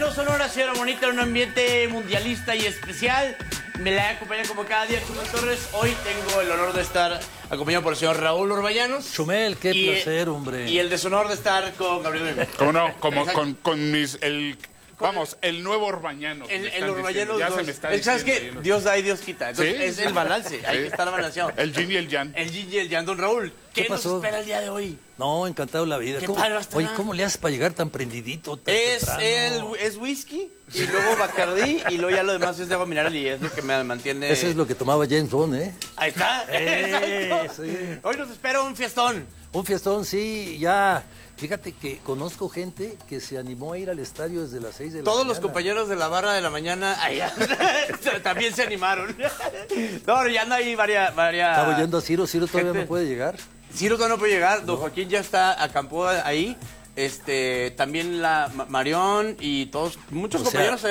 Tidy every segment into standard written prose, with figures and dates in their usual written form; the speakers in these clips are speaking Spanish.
No Sonora, señora bonita, en un ambiente mundialista y especial. Me la acompaña como cada día Chumel Torres. Hoy tengo el honor de estar acompañado por el señor Raúl Orbañanos. Chumel, qué placer, hombre. Y el deshonor de estar con Gabriel Meme. ¿Cómo no? Con mis... Vamos, el nuevo Orbañanos. El Orbañanos. Ya se me está ¿Sabes diciendo. qué? Dios da y Dios quita. Entonces, ¿Sí? es el balance. Hay que estar balanceado. El yin y el yang. El yin y el yang. Don Raúl, ¿qué nos pasó? espera el día de hoy? No, encantado la vida. Qué padre va a estar. Oye, ¿cómo le haces para llegar tan prendidito? Tan temprano? Es whisky y luego Bacardí y luego ya lo demás es de agua mineral y es lo que me mantiene... Eso es lo que tomaba James Bond, ¿eh? Ahí está. Sí. Hoy nos espera un fiestón. Un fiestón, sí, ya. Fíjate que conozco gente que se animó a ir al estadio desde las 6 de la mañana. Todos los compañeros de la barra de la mañana también se animaron. No, ya anda ahí varias... Estaba oyendo a Ciro todavía no puede llegar. Ciro todavía no puede llegar, don Joaquín ya está, acampó ahí. También la Marión y todos, muchos compañeros.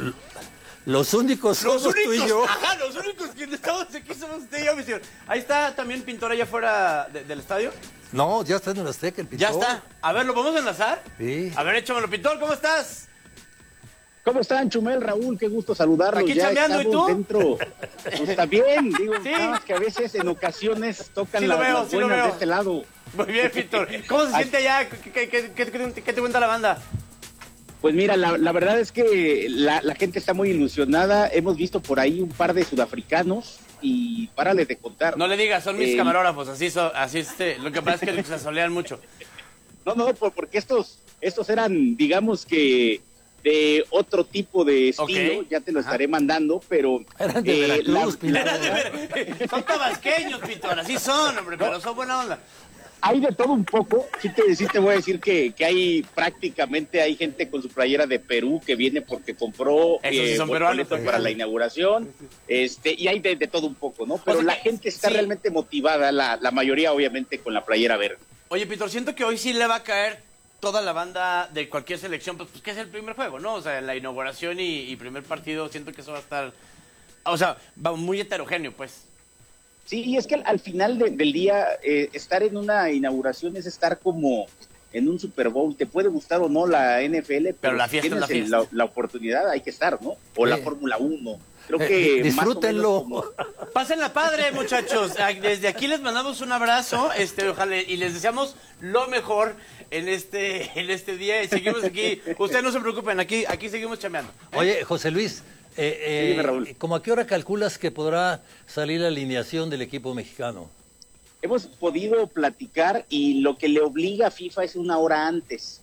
Los únicos somos tú y yo. Ajá, los únicos que estamos aquí somos usted y yo, mi señor. Ahí está también Pintor allá afuera del estadio. No, ya está en el Azteca el Pintor. Ya está. A ver, ¿lo podemos enlazar? Sí. A ver, échamelo, Pintor, ¿cómo estás? ¿Cómo están, Chumel, Raúl? Qué gusto saludarlos. Aquí ya chambeando, ¿y tú? Dentro. Pues está bien, digo, Sí. nada más que a veces en ocasiones tocan Sí lo veo, las sí lo buenas veo. de este lado. Muy bien, Pintor. ¿Cómo se siente allá? ¿Qué te cuenta la banda? Pues mira, la verdad es que la gente está muy ilusionada. Hemos visto por ahí un par de sudafricanos y párale de contar. No le digas, son mis camarógrafos, así lo que pasa es que se asolean mucho. No, porque estos eran, digamos que de otro tipo de estilo, Ok. ya te lo estaré mandando, pero... Eran de Veracruz, Pintor. Son tabasqueños, Pintor, así son, hombre, pero son buena onda. Hay de todo un poco, sí te voy a decir que hay prácticamente, hay gente con su playera de Perú que viene porque compró Esos sí son peruanos. boletos para la inauguración, y hay de todo un poco, ¿no? Pero O sea la que- gente está sí. realmente motivada, la mayoría obviamente con la playera verde. Oye, Pintor, siento que hoy sí le va a caer toda la banda de cualquier selección, pues que es el primer juego, ¿no? O sea, la inauguración y primer partido, siento que eso va a estar, o sea, va muy heterogéneo, pues. Sí, y es que al final del día, estar en una inauguración es estar como en un Super Bowl. Te puede gustar o no la NFL, pero la si fiesta es la tienes fiesta. la oportunidad, hay que estar, ¿no? O la Fórmula 1. Creo que disfrútenlo. más o menos como... Pásenla padre, muchachos. Desde aquí les mandamos un abrazo, ojalá, y les deseamos lo mejor en este día. Y seguimos aquí. Ustedes no se preocupen, aquí seguimos chameando. Oye, José Luis, dime, Raúl. ¿cómo a qué hora calculas que podrá salir la alineación del equipo mexicano? Hemos podido platicar y lo que le obliga a FIFA es una hora antes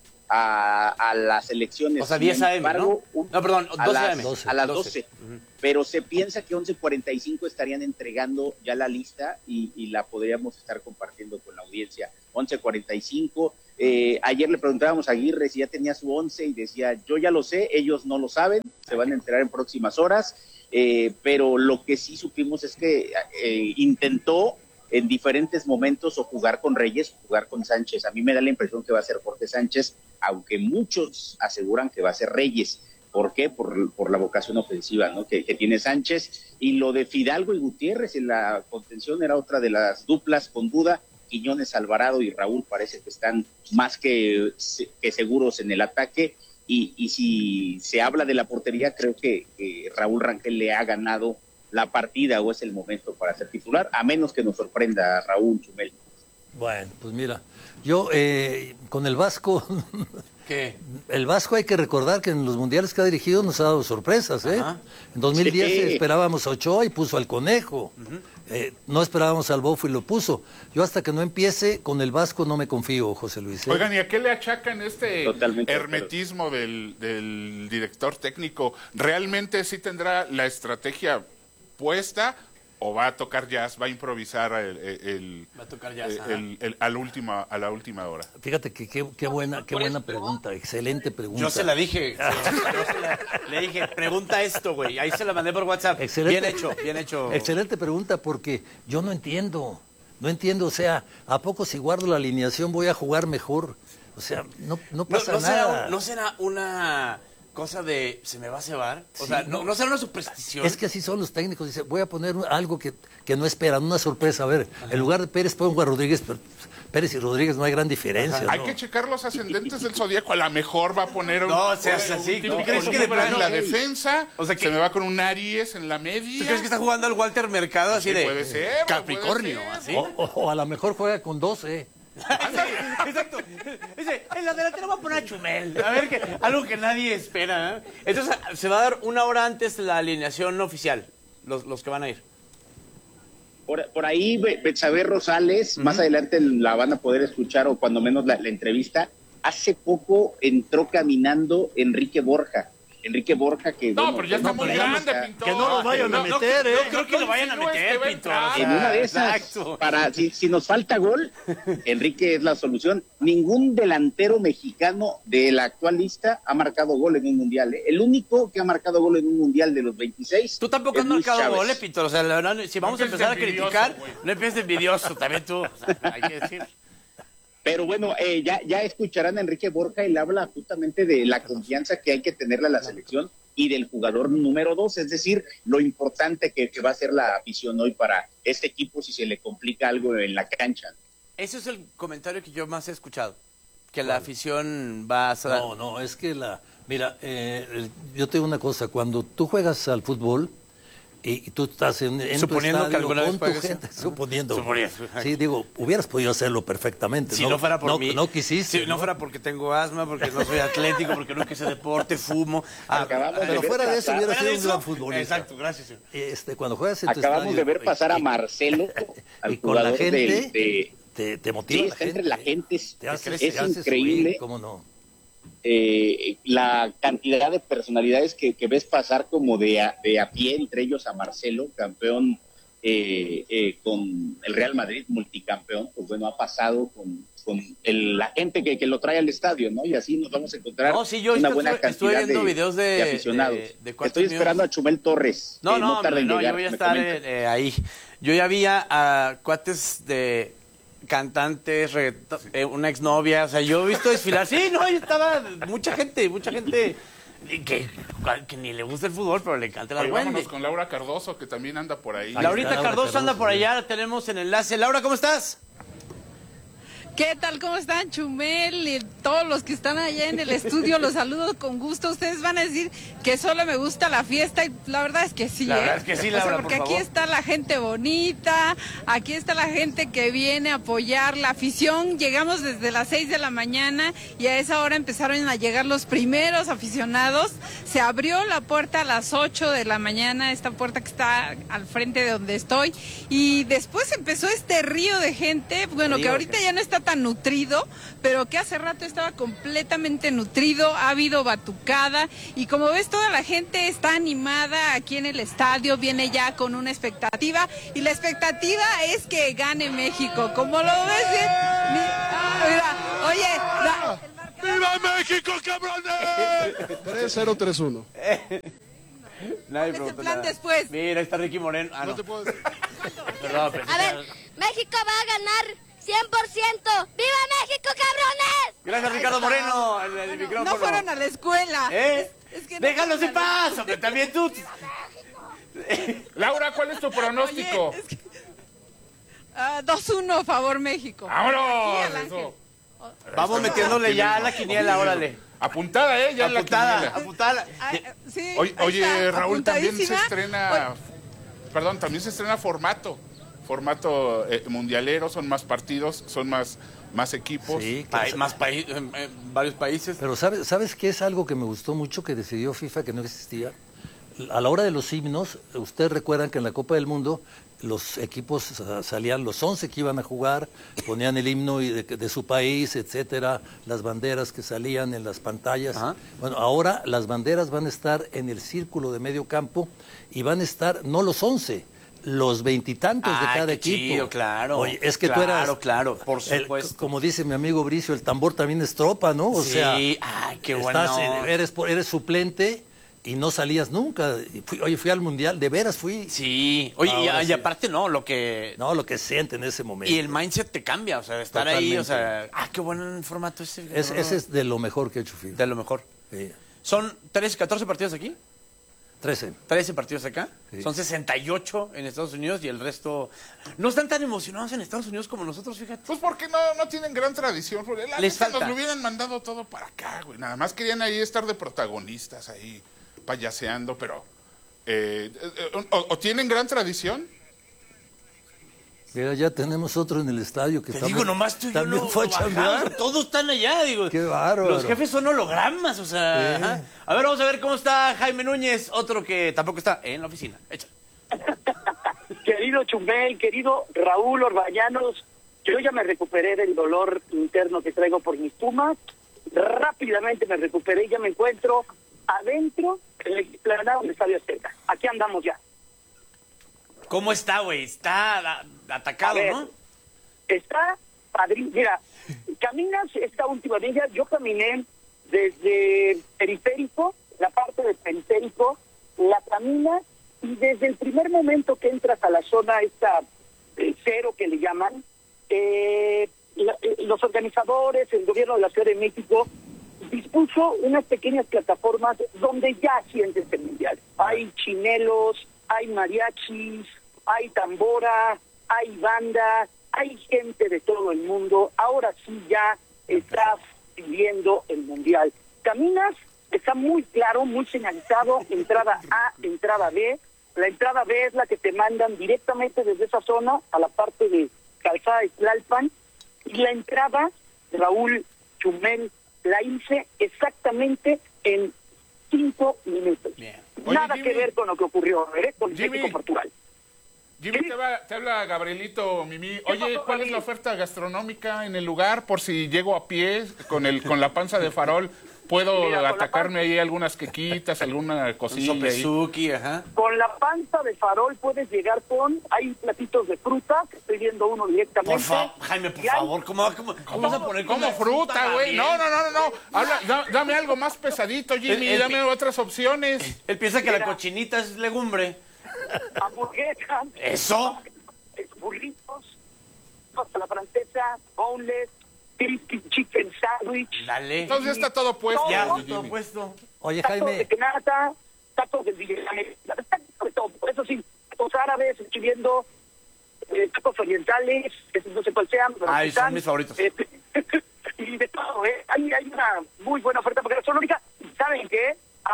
a las elecciones. O sea, 10 Sin a.m., embargo, No, perdón, 12 a.m. A las 12. 12. Pero se piensa que 11:45 estarían entregando ya la lista y la podríamos estar compartiendo con la audiencia. 11:45. Ayer le preguntábamos a Aguirre si ya tenía su 11 y decía, yo ya lo sé, ellos no lo saben, se van a enterar en próximas horas. Pero lo que sí supimos es que intentó en diferentes momentos o jugar con Reyes o jugar con Sánchez. A mí me da la impresión que va a ser Jorge Sánchez, aunque muchos aseguran que va a ser Reyes. ¿Por qué? Por la vocación ofensiva, ¿no? que tiene Sánchez. Y lo de Fidalgo y Gutiérrez en la contención era otra de las duplas con duda. Quiñones, Alvarado y Raúl parece que están más que seguros en el ataque. Y si se habla de la portería, creo que Raúl Rangel le ha ganado la partida o es el momento para ser titular, a menos que nos sorprenda Raúl, Chumel. Bueno, pues mira, yo con el Vasco, ¿Qué? el Vasco hay que recordar que en los mundiales que ha dirigido nos ha dado sorpresas, ¿eh? Ajá. En 2010 Sí. esperábamos a Ochoa y puso al Conejo. No esperábamos al Bofo y lo puso. Yo hasta que no empiece con el Vasco no me confío, José Luis. ¿eh? Oigan, ¿y a qué le achacan este Totalmente. hermetismo del director técnico? ¿Realmente sí tendrá la estrategia puesta o va a tocar jazz, va a improvisar Va a tocar jazz, a la última hora? Fíjate que qué buena pregunta, excelente pregunta. Yo se la dije. Le dije, pregunta esto, güey. Ahí se la mandé por WhatsApp. Excelente. Bien hecho. Excelente pregunta porque yo no entiendo, o sea, ¿a poco si guardo la alineación voy a jugar mejor? O sea, no pasa nada. ¿No será una cosa de se me va a cebar. O sea, no. no será una superstición. Es que así son los técnicos. Dice, voy a poner algo que no esperan, una sorpresa. A ver, en lugar de Pérez pongo a Rodríguez, pero Pérez y Rodríguez no hay gran diferencia. Hay ¿no? que checar los ascendentes del zodíaco. A lo mejor va a poner No, seas así. tipo ¿Tú crees que de Libra en plano- la defensa. O sea que- se me va con un Aries en la media. ¿Tú crees que está jugando al Walter Mercado así Sí, de puede ser, Capricornio? puede Así. O a lo mejor juega con 12. Exacto. Dice, en la delantera va a poner a Chumel. A ver, algo que nadie espera. ¿eh? Entonces, se va a dar una hora antes la alineación oficial, los que van a ir. Por ahí, Betsabe Rosales, más adelante la van a poder escuchar, o cuando menos la entrevista. Hace poco entró caminando Enrique Borja, que... No, bueno, pero ya está muy digamos grande, que- Pintor. que no lo vayan a meter, ¿eh? No creo que lo vayan a meter, Pintor. O sea, En una de esas, exacto. si nos falta gol, Enrique es la solución. Ningún delantero mexicano de la actual lista ha marcado gol en un mundial. ¿Eh? El único que ha marcado gol en un mundial de los 26. Tú tampoco es has Luis marcado Chávez. goles, Pintor. O sea, la verdad, si vamos a empieces empezar a envidioso, criticar, güey. no empieces envidioso, también tú. O sea, hay que decir. Pero bueno, ya escucharán a Enrique Borja, él habla justamente de la confianza que hay que tenerle a la selección y del jugador número 2, es decir, lo importante que va a ser la afición hoy para este equipo si se le complica algo en la cancha. Ese es el comentario que yo más he escuchado. Que la afición va a... No, es que Mira, yo te digo una cosa, cuando tú juegas al fútbol y tú estás en Suponiendo tu que estadio alguna vez con tu juegues, gente, suponiendo. Suponiendo. Sí, digo, hubieras podido hacerlo perfectamente. Si no fuera por mí. No quisiste. Si no fuera porque tengo asma, porque no soy atlético, porque nunca hice deporte, fumo. Acabamos de Pero ver fuera de eso pasar- hubiera Fuera de sido un gran eso, futbolista. exacto, gracias, señor. Cuando juegas en tu Acabamos estadio, de ver pasar a Marcelo, al y con la jugador gente te motiva sí, la está entre la gente, Te haces- es te haces increíble. subir, ¿cómo no? La cantidad de personalidades que ves pasar como de a pie, entre ellos a Marcelo, campeón con el Real Madrid, multicampeón, pues bueno, ha pasado con la gente que lo trae al estadio, ¿no? Y así nos vamos a encontrar No, sí, yo una estuve- buena estuve cantidad viendo videos de aficionados. de cuántos Estoy esperando minutos. a Chumel Torres. No, que no, tarda en yo llegar, voy a me estar comenta. ahí. Yo ya vi a cuates de cantantes, una exnovia, o sea, yo he visto desfilar. Sí, no, ahí estaba mucha gente que ni le gusta el fútbol, pero le encanta la Oye, vámonos duende. con Laura Cardoso, que también anda por ahí. Laurita Laura Cardoso anda Cardoso, por sí. allá, la tenemos en enlace. Laura, ¿cómo estás? ¿Qué tal? ¿Cómo están, Chumel? Y todos los que están allá en el estudio, los saludo con gusto. Ustedes van a decir que solo me gusta la fiesta y la verdad es que sí, La ¿eh? verdad es que sí, O sea, Laura, porque por aquí favor. está la gente bonita, aquí está la gente que viene a apoyar la afición. Llegamos desde las 6 de la mañana y a esa hora empezaron a llegar los primeros aficionados. Se abrió la puerta a las 8 de la mañana, esta puerta que está al frente de donde estoy, y después empezó este río de gente, bueno, Río que de ahorita gente. ya no está tan nutrido, pero que hace rato estaba completamente nutrido, ha habido batucada y como ves toda la gente está animada aquí en el estadio, viene ya con una expectativa y la expectativa es que gane México, como lo ves, mira, oye, ¡Viva México, cabrones! 3-0, 3-1. Nadie es el preguntó plan nada. después? Mira, ahí está Ricky Moreno. Ah, no. No te puedo decir. Perdón, pensé A que ver, era- México va a ganar 100%. ¡Viva México, cabrones! Gracias, Ricardo Moreno, el micrófono. no fueron a la escuela. ¿Eh? Es que no Déjalos fueron en a la- paz, hombre, también tú. Laura, ¿cuál es tu pronóstico? Oye, es que- 2-1 favor México. Aquí al ¡Vámonos! Ángel. Eso. Vamos metiéndole ya a la quiniela, órale. Apuntada, ya en la Apuntada, quiniela. apuntada. Ah, sí, Oye, ahí está, Raúl, también se apuntadísima. estrena, también se estrena formato mundialero, son más partidos, son más equipos. Sí, Hay más países, varios países. Pero ¿sabes qué es algo que me gustó mucho que decidió FIFA que no existía? A la hora de los himnos, ustedes recuerdan que en la Copa del Mundo los equipos salían, los 11 que iban a jugar, ponían el himno de su país, etcétera, las banderas que salían en las pantallas. Ajá. Bueno, ahora las banderas van a estar en el círculo de medio campo y van a estar, no los 11, los veintitantos de Ay, cada qué equipo. chido, claro. Oye, es que tú eras... Claro, por supuesto. como dice mi amigo Bricio, el tambor también es tropa, ¿no? O Sí, sea, ay, qué bueno. eres suplente y no salías nunca. Y fui al Mundial, de veras fui. Sí. Oye, Ahora y sí. aparte no, lo que... No, lo que siente en ese momento. Y el mindset te cambia, o sea, de estar ahí, o Totalmente. sea... qué bueno el formato ese. Ese es de lo mejor que ha hecho FIFA. De lo mejor. Sí. ¿Son 13, 14 partidos aquí? 13. 13 partidos acá. Sí. Son 68 en Estados Unidos y el resto... No están tan emocionados en Estados Unidos como nosotros, fíjate. Pues porque no tienen gran tradición. Les Neta, falta. nos lo hubieran mandado todo para acá, güey. Nada más querían ahí estar de protagonistas, ahí payaseando, pero... o tienen gran tradición. Mira, ya tenemos otro en el estadio que Te también, digo, nomás tú y yo también no fue a bajamos, chambear. todos están allá, digo. Qué bárbaro. Los jefes son hologramas, o sea... Sí. ajá. A ver, vamos a ver cómo está Jaime Núñez, otro que tampoco está en la oficina. Echa. Querido Chumel, querido Raúl Orbañanos, yo ya me recuperé del dolor interno que traigo por mis Pumas. Rápidamente me recuperé y ya me encuentro adentro en la explanada del Estadio Azteca. Aquí andamos ya. ¿Cómo está, güey? Está atacado, A ver, ¿no? Está padrísimo. Mira, caminas esta última villa, yo caminé desde periférico, la parte del periférico, la caminas y desde el primer momento que entras a la zona esta cero que le llaman, los organizadores, el gobierno de la Ciudad de México dispuso unas pequeñas plataformas donde ya sientes el mundial. Hay chinelos, hay mariachis, hay tambora, hay banda, hay gente de todo el mundo. Ahora sí ya estás viviendo el mundial. Caminas, está muy claro, muy señalizado, entrada A, entrada B. La entrada B es la que te mandan directamente desde esa zona a la parte de Calzada de Tlalpan. Y la entrada, Raúl, Chumel, la hice exactamente en 5 minutos. Bien. Oye, Nada Jimmy. que ver con lo que ocurrió con Jimmy. México-Portugal. Jimmy, te habla Gabrielito Mimi. Oye, pasó, ¿cuál es Gabriel? la oferta gastronómica en el lugar? Por si llego a pie con la panza de farol, ¿puedo Mira, con la atacarme ahí algunas quequitas, alguna Un cosilla ahí? sopesuki, ajá. Con la panza de farol puedes llegar hay platitos de fruta, que estoy viendo uno directamente. Por favor, Jaime, por Y hay- favor, ¿cómo vas a poner ¿Cómo fruta, güey? No. Dame algo más pesadito, Jimmy. Dame otras opciones. Él piensa que la Mira. cochinita es legumbre. Hamburguesas, ¿Eso? burritos, pasta a la francesa, boneless, crispy chicken sandwich, Dale. Entonces ya está todo puesto. Ya, No, todo Jimmy. puesto. Oye, tacos Jaime, de canasta, tacos de todo. Eso sí, tacos árabes, estoy viendo tacos orientales, esos no sé cuál sean. pero Ay, están, son mis favoritos. Y de todo, hay una muy buena oferta gastronómica. ¿Saben qué?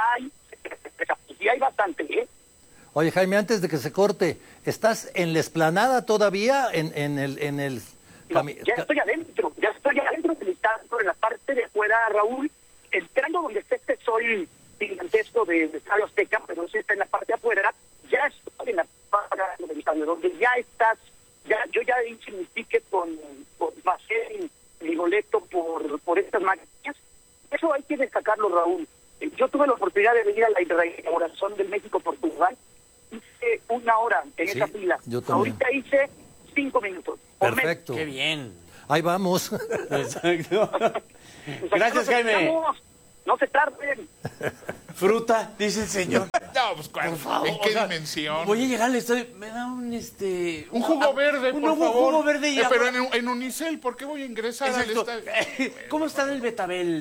Y hay bastante, oye, Jaime, antes de que se corte, ¿estás en la explanada todavía? En el No, ya estoy adentro del estadio, en la parte de afuera, Raúl, entrando donde está este sol gigantesco de Estadio Azteca, pero eso está en la parte de afuera, ya estoy en la parte del estadio, donde ya estás, yo ya hice mi ticket pasé mi boleto por estas máquinas. Eso hay que destacarlo, Raúl. Yo tuve la oportunidad de venir a la inauguración del México-Portugal, hice 1 hora en Sí, esa fila. yo también. Ahorita hice 5 minutos. por menos. Perfecto. Qué bien. Ahí vamos. Exacto. Pues Gracias, aquí nos Jaime. esperamos. No se tarden. Fruta, dice el señor. No, pues, ¿cuál? Por favor. ¿En qué o sea, dimensión? Voy a llegar al estadio. Me da un Un jugo verde, un por favor. jugo verde y pero agua. en Unicel, ¿por qué voy a ingresar Exacto. al estadio? ¿Cómo está el Betabel?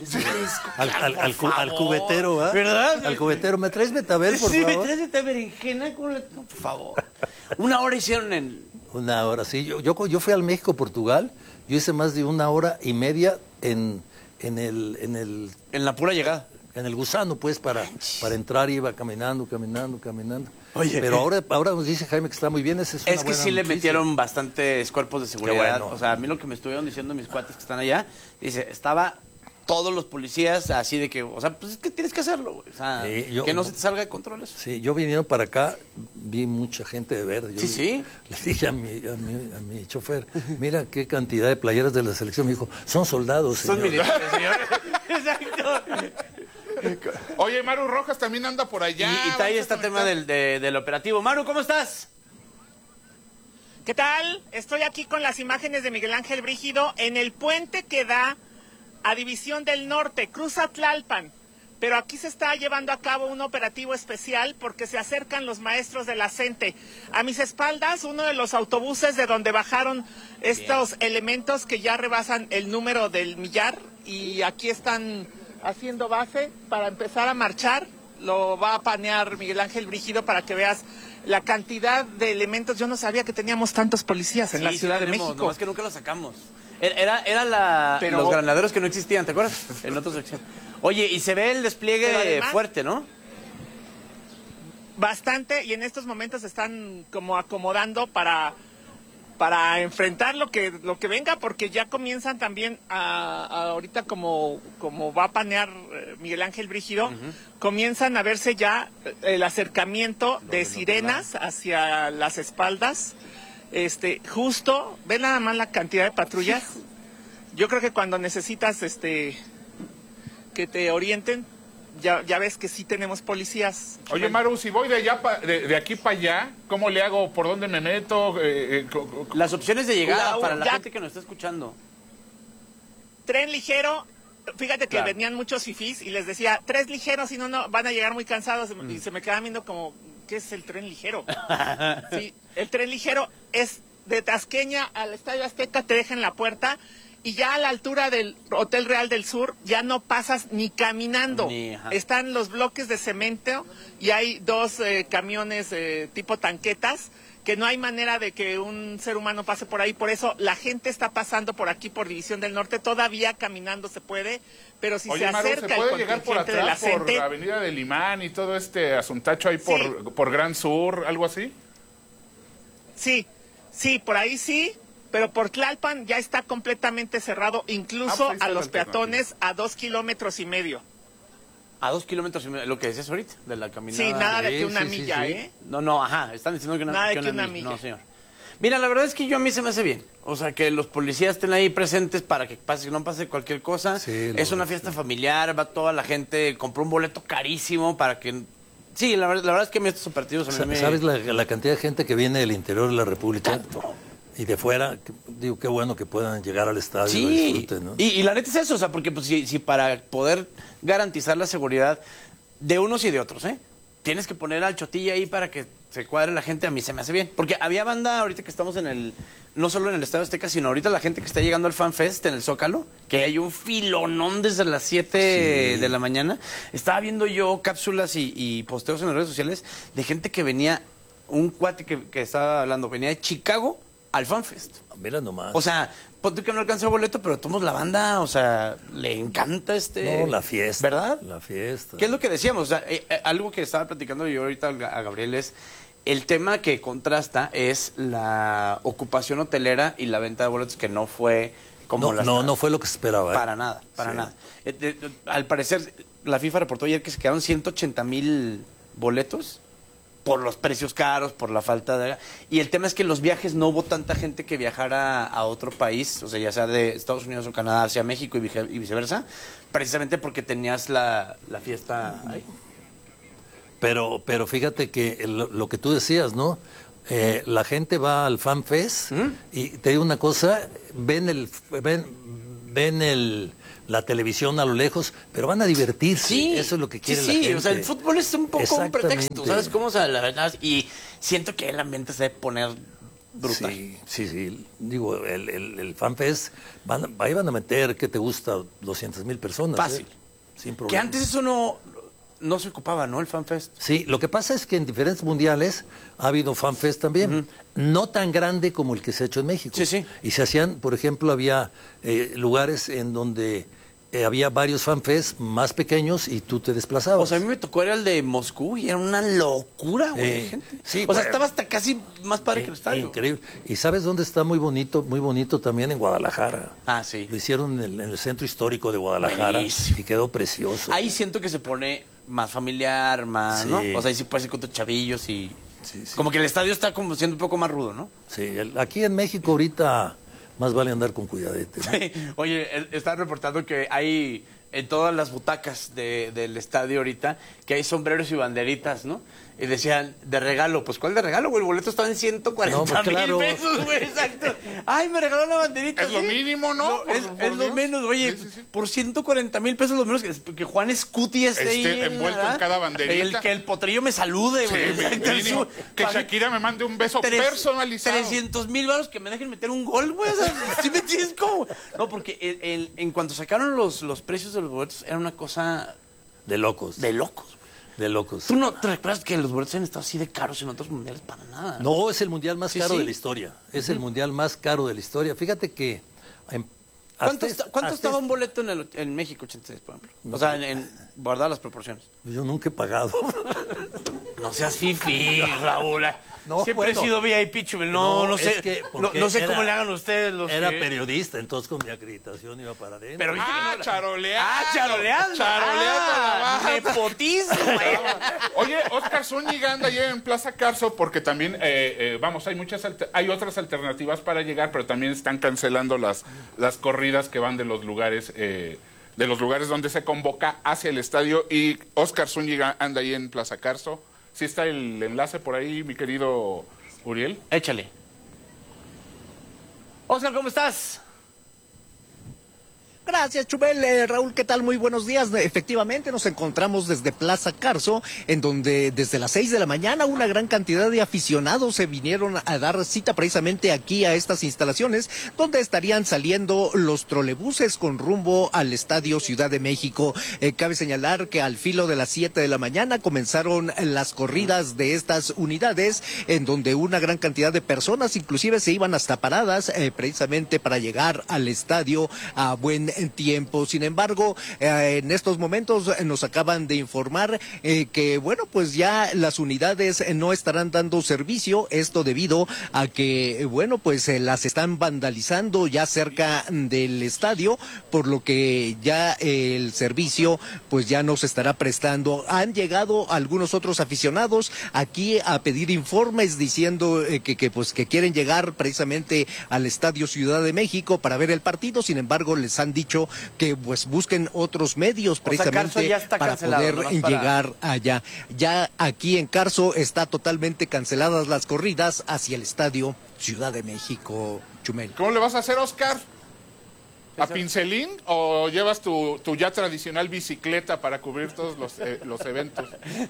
Al cubetero, ¿ah? ¿Verdad? Al cubetero. ¿Me traes betabel, por Sí, me favor? traes esta berenjena con la... No, por favor. 1 hora hicieron en... 1 hora, sí. Yo fui al México-Portugal. Yo hice más de 1 hora y media en el En la pura llegada. gusano, pues, para entrar iba caminando. Oye. Pero ahora nos dice Jaime que está muy bien. Esa es una Es que buena sí le noticia. metieron bastantes cuerpos de seguridad. bueno. O sea, a mí lo que me estuvieron diciendo mis cuates que están allá, dice, estaba todos los policías así de que, o sea, pues es que tienes que hacerlo, güey. O sea, Sí, que no se te salga de control eso. Sí, yo vinieron para acá, vi mucha gente de verde. Yo Sí. Le dije a mi chofer, mira qué cantidad de playeras de la selección. Me dijo, son soldados, Son señor. militares, señor. Exacto. Oye, Maru Rojas también anda por allá. Y trae este tema del operativo. Maru, ¿cómo estás? ¿Qué tal? Estoy aquí con las imágenes de Miguel Ángel Brígido en el puente que da a División del Norte, cruza Tlalpan. Pero aquí se está llevando a cabo un operativo especial porque se acercan los maestros de la CENTE. A mis espaldas, uno de los autobuses de donde bajaron estos elementos que ya rebasan el número del millar. Y aquí están haciendo base para empezar a marchar. Lo va a panear Miguel Ángel Brígido para que veas la cantidad de elementos. Yo no sabía que teníamos tantos policías en la Ciudad de México. No, es que nunca los sacamos. Era Pero- los granaderos que no existían, ¿te acuerdas? En otra sección. Oye, y se ve el despliegue Pero además- fuerte, ¿no? Bastante, y en estos momentos están como acomodando para enfrentar lo que venga, porque ya comienzan también ahorita como va a panear Miguel Ángel Brígido, comienzan a verse ya el acercamiento de sirenas hacia las espaldas. Justo, ve nada más la cantidad de patrullas. Yo creo que cuando necesitas que te orienten, ya ves que sí tenemos policías. Oye, Maru, si voy de allá de aquí para allá, ¿cómo le hago? ¿Por dónde me meto? Las opciones de llegada Raúl, para la ya- gente que nos está escuchando. Tren ligero, fíjate que Claro. venían muchos fifís y les decía, 3 ligeros, si no, van a llegar muy cansados. Y se me quedaban viendo como, ¿qué es el tren ligero? Sí, el tren ligero es de Tasqueña al Estadio Azteca, te deja en la puerta. Y ya a la altura del Hotel Real del Sur ya no pasas ni caminando. Ajá. Están los bloques de cemento y hay 2 camiones tipo tanquetas que no hay manera de que un ser humano pase por ahí. Por eso la gente está pasando por aquí, por División del Norte. Todavía caminando se puede, pero si Oye, se Maru, acerca ¿se el puede llegar por contingente de la atrás, por gente... Avenida del Imán y todo este asuntacho ahí por Gran Sur, algo así? Sí, por ahí sí, pero por Tlalpan ya está completamente cerrado, incluso pues ahí está a la los alternativa. peatones a 2,5 kilómetros. A 2 kilómetros, lo que decías ahorita, de la caminada. Sí, nada de Sí, que una sí, milla, sí. ¿eh? No, ajá, están diciendo que una, Nada de que una milla. No, señor. Mira, la verdad es que a mí se me hace bien. O sea, que los policías estén ahí presentes para que no pase cualquier cosa. Sí, Es una fiesta familiar, va toda la gente, compró un boleto carísimo para que... Sí, la verdad es que a mí estos partidos... A mí me... ¿Sabes la cantidad de gente que viene del interior de la República? Y de fuera, digo, qué bueno que puedan llegar al estadio y Sí, disfruten, ¿no? y la neta es eso, o sea, porque pues, si para poder garantizar la seguridad de unos y de otros, tienes que poner al Chotilla ahí para que se cuadre la gente, a mí se me hace bien. Porque había banda ahorita que estamos no solo en el Estadio Azteca, sino ahorita la gente que está llegando al Fan Fest en el Zócalo, que hay un filonón desde las 7 de la mañana. Estaba viendo yo cápsulas y posteos en las redes sociales de gente que venía, un cuate que estaba hablando, venía de Chicago al Fan Fest. Mira nomás. O sea, ponte que no alcanzó boleto, pero tomamos la banda, o sea, le encanta no, la fiesta. ¿Verdad? La fiesta. ¿Qué es lo que decíamos? O sea, algo que estaba platicando yo ahorita a Gabriel es el tema que contrasta es la ocupación hotelera y la venta de boletos que no fue como no fue lo que se esperaba. Para nada, para nada. Al parecer, la FIFA reportó ayer que se quedaron 180,000 boletos por los precios caros, por la falta de... Y el tema es que en los viajes no hubo tanta gente que viajara a otro país, o sea, ya sea de Estados Unidos o Canadá hacia México y viceversa, precisamente porque tenías la fiesta ahí. Pero fíjate que lo que tú decías, ¿no? La gente va al Fan Fest y te digo una cosa, ven la televisión a lo lejos, pero van a divertirse. Sí, eso es lo que quiere la sí, gente. o sea, el fútbol es un poco un pretexto, Exactamente. ¿sabes cómo? O sea, la verdad, y siento que el ambiente se debe poner brutal. Sí. Digo, el Fan Fest, ahí van a meter, ¿qué te gusta? 200,000 personas. Fácil. Sin Que problema. antes eso no se ocupaba, ¿no? El FanFest. Sí, lo que pasa es que en diferentes mundiales ha habido FanFest también, no tan grande como el que se ha hecho en México. Sí. Y se hacían, por ejemplo, había lugares en donde había varios FanFest más pequeños y tú te desplazabas. O sea, a mí me tocó era el de Moscú y era una locura, güey, gente. sí, o sea, bueno. estaba hasta casi más padre que el estadio. Increíble. ¿Y sabes dónde está muy bonito también? En Guadalajara. Ah, sí. Lo hicieron en el centro histórico de Guadalajara. Buenísimo. Y quedó precioso. Ahí siento que se pone más familiar, más, Sí. ¿no? O sea, ahí sí puedes ir con tus chavillos y... Como que el estadio está como siendo un poco más rudo, ¿no? Sí, aquí en México ahorita más vale andar con cuidadete, ¿no? Oye, están reportando que hay en todas las butacas del estadio ahorita, que hay sombreros y banderitas, ¿no? Y decían, de regalo, pues ¿cuál de regalo, güey? El boleto estaba en 140,000 pesos, güey, exacto. Ay, me regaló una banderita. Es lo mínimo, ¿no? Es lo menos, oye, por 140,000 pesos lo menos que Juan Escuti esté ahí. Envuelto en cada banderita. Que el potrillo me salude, güey. Sí, mínimo. Que Shakira me mande un beso personalizado. 300,000 varos que me dejen meter un gol, güey. O sea, ¿sí me entiendes cómo? No, porque en cuanto sacaron los precios de los boletos, era una cosa... De locos. De locos. De locos. ¿Tú no te recuerdas que los boletos han estado así de caros en otros mundiales? Para nada. No, es el mundial más caro de la historia. Es el mundial más caro de la historia. Fíjate que... ¿Cuánto estaba un boleto en México 86, por ejemplo? No, o sea, en guardar las proporciones. Yo nunca he pagado. No seas fifi, Raúl. No, siempre he sido VIP, Chumel. No sé, no sé cómo le hagan ustedes los Era periodista, entonces con mi acreditación iba para adentro. Pero charoleando. Charoleando. Nepotismo. Oye, Oscar Zúñiga anda ya en Plaza Carso porque también, hay otras alternativas para llegar, pero también están cancelando las corridas que van de los lugares donde se convoca hacia el estadio, y Oscar Zúñiga anda ahí en Plaza Carso. ¿Sí está el enlace por ahí, mi querido Uriel? Échale. Oscar, ¿cómo estás? Gracias, Chumel. Raúl, ¿qué tal? Muy buenos días. Efectivamente, nos encontramos desde Plaza Carso, en donde desde las 6 de la mañana una gran cantidad de aficionados se vinieron a dar cita precisamente aquí a estas instalaciones, donde estarían saliendo los trolebuses con rumbo al Estadio Ciudad de México. Cabe señalar que al filo de las 7 de la mañana comenzaron las corridas de estas unidades, en donde una gran cantidad de personas inclusive se iban hasta paradas precisamente para llegar al estadio a buen tiempo. Sin embargo, en estos momentos nos acaban de informar que, bueno, pues ya las unidades no estarán dando servicio, esto debido a que, bueno, pues las están vandalizando ya cerca del estadio, por lo que ya el servicio pues ya no se estará prestando. Han llegado algunos otros aficionados aquí a pedir informes diciendo que quieren llegar precisamente al Estadio Ciudad de México para ver el partido. Sin embargo, les han dicho que pues busquen otros medios precisamente para poder llegar allá. Ya aquí en Carso está totalmente canceladas las corridas hacia el Estadio Ciudad de México, Chumel. ¿Cómo le vas a hacer, Oscar? ¿A pincelín o llevas tu ya tradicional bicicleta para cubrir todos los eventos?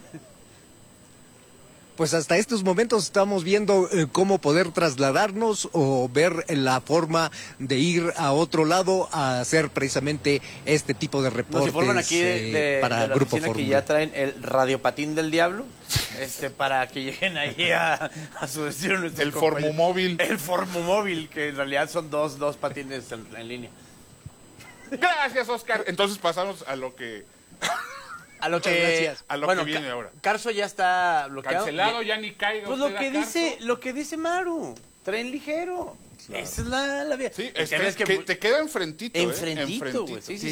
Pues hasta estos momentos estamos viendo cómo poder trasladarnos o ver la forma de ir a otro lado a hacer precisamente este tipo de reportes. Nos informan aquí para de la Grupo oficina Fórmula. que ya traen el radiopatín del diablo, para que lleguen ahí a su destino. El Formumóvil. El Formumóvil, que en realidad son dos patines en línea. Gracias, Oscar. Entonces pasamos a lo que... A lo que viene ahora. Carso ya está bloqueado. Cancelado, ya ni caiga. Pues lo que dice Maru, tren ligero. Claro. Esa es la vía. Sí, que te queda enfrentito. Enfrentito, güey. Sí.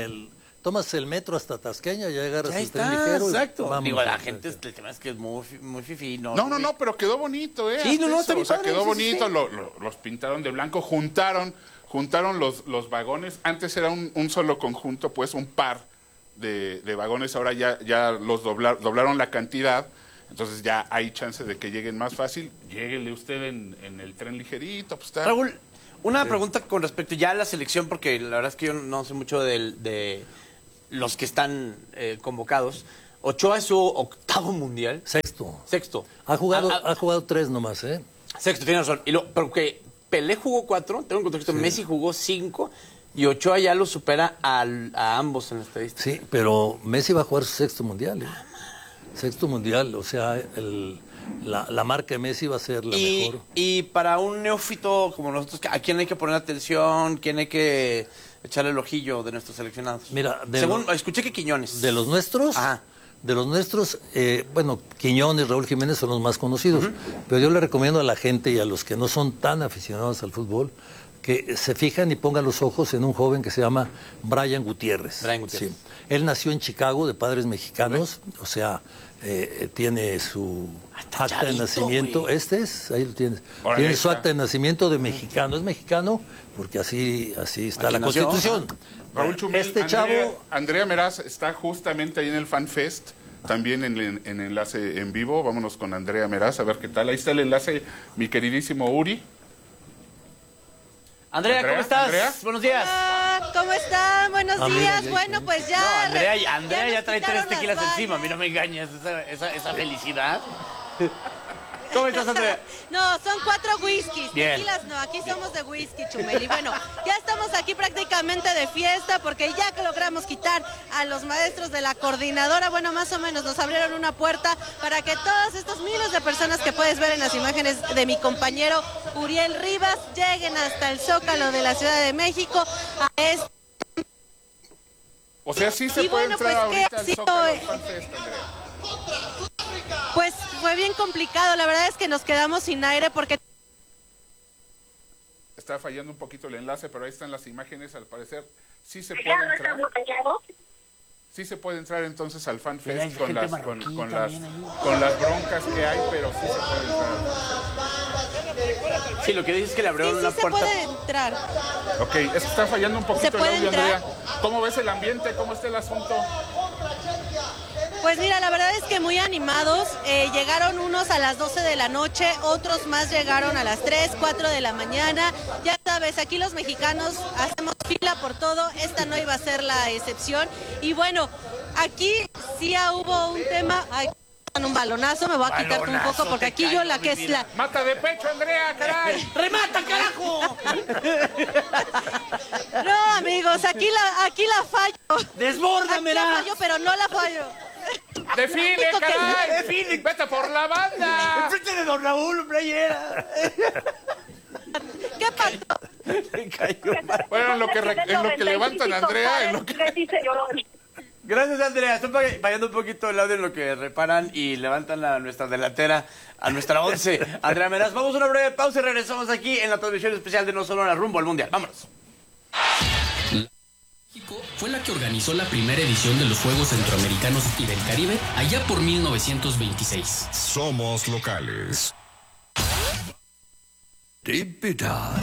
Tomas el metro hasta Tasqueña, ya llegas al tren ligero. Exacto. Digo, la gente, el tema es que es muy fifí. No, pero quedó bonito, Sí, está bien padre, quedó bonito. Los pintaron de blanco, juntaron los vagones. Antes era un solo conjunto, pues un par de vagones, ahora ya los doblaron la cantidad, entonces ya hay chance de que lleguen más fácil. Lléguele usted en el tren ligerito. Pues está. Raúl, una pregunta con respecto ya a la selección, porque la verdad es que yo no sé mucho de los que están convocados. Ochoa es su octavo mundial. Sexto. Ha jugado 3 nomás, ¿eh? Sexto, tiene razón. Pero que Pelé jugó 4, tengo un contexto, Messi jugó 5, y Ochoa ya lo supera a ambos en la estadística. Sí, pero Messi va a jugar su 6º mundial. Sexto mundial, o sea, la marca de Messi va a ser la mejor. Y para un neófito como nosotros, ¿a quién hay que poner atención? ¿Quién hay que echarle el ojillo de nuestros seleccionados? Mira, escuché que Quiñones. ¿De los nuestros? Ajá. De los nuestros, Quiñones, Raúl Jiménez son los más conocidos. Pero yo le recomiendo a la gente y a los que no son tan aficionados al fútbol que se fijan y pongan los ojos en un joven que se llama Brian Gutiérrez. Sí. Él nació en Chicago de padres mexicanos, o sea, tiene su acta de nacimiento. Güey. Ahí lo tienes. Tiene su acta de nacimiento de mexicano. Es mexicano porque así está la Constitución. Raúl Chumel, Andrea Meraz está justamente ahí en el Fan Fest también en enlace en vivo. Vámonos con Andrea Meraz, a ver qué tal. Ahí está el enlace, mi queridísimo Uri. Andrea, ¿cómo estás? ¿Andrea? Buenos días. Hola, ¿cómo están? Buenos días. Bueno, pues ya... No, Andrea ya trae 3 tequilas las encima. A mí no me engañes esa felicidad. ¿Cómo estás, Andrea? No, son 4 whiskies. Bien. Tequilas no, aquí somos de whisky, Chumel. Y bueno, ya estamos aquí prácticamente de fiesta porque ya que logramos quitar a los maestros de la coordinadora, bueno, más o menos nos abrieron una puerta para que todos estos miles de personas que puedes ver en las imágenes de mi compañero Uriel Rivas lleguen hasta el Zócalo de la Ciudad de México a este... O sea, sí se puede entrar ahorita al Zócalo Fan Fest, Andrea. Pues fue bien complicado, la verdad es que nos quedamos sin aire porque... Está fallando un poquito el enlace, pero ahí están las imágenes, al parecer sí se puede entrar. Sí se puede entrar entonces al Fan Fest con las broncas que hay, pero sí se puede entrar. Sí, lo que dices es que le abrieron una puerta. Sí se puede entrar. Ok, es que está fallando un poquito el audio, entrar? Andrea. ¿Cómo ves el ambiente? ¿Cómo está el asunto? Pues mira, la verdad es que muy animados. Llegaron unos a las 12 de la noche, otros más llegaron a las 3, 4 de la mañana. Ya sabes, aquí los mexicanos hacemos fila por todo. Esta no iba a ser la excepción. Y bueno, aquí sí hubo un tema... Ay, un balonazo, me voy a quitar un poco porque aquí yo la que es la... ¡Mata de pecho, Andrea, caray! ¡Remata, carajo! No, amigos, aquí la fallo. ¡Desbórdame! Aquí la fallo, pero no la fallo. ¡Define, caray! ¡Define! ¡Vete por la banda! ¡Enfrente de don Raúl, playera! ¿Qué pasó? Bueno, en lo que levantan a Andrea, en lo que... Gracias, Andrea. Estoy fallando un poquito el audio en lo que reparan y levantan a nuestra delantera, a nuestra 11. Andrea Meraz, vamos a una breve pausa y regresamos aquí en la transmisión especial de No Solo la Rumbo al Mundial. Vámonos. México fue la que organizó la primera edición de los Juegos Centroamericanos y del Caribe allá por 1926. Somos locales.